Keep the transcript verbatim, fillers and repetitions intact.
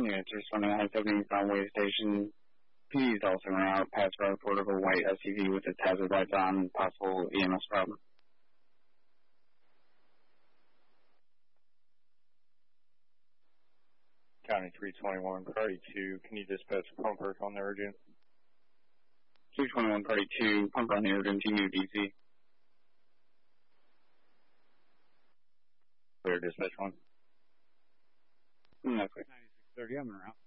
units responding to I seventy on Way Station. P D is also en route past road report of a white S U V with its hazard lights on, possible E M S problem. County three twenty-one, priority two, can you dispatch a pumper on the urgent? three twenty-one, priority two, pumper on the urgent, G U D C. Clear, dispatch one. Mm, okay. ninety-six thirty, I'm en route.